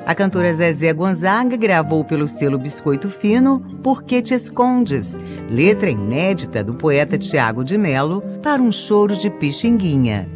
A cantora Zezé Gonzaga gravou pelo selo Biscoito Fino Por Que Te Escondes, letra inédita do poeta Tiago de Mello para um choro de Pixinguinha.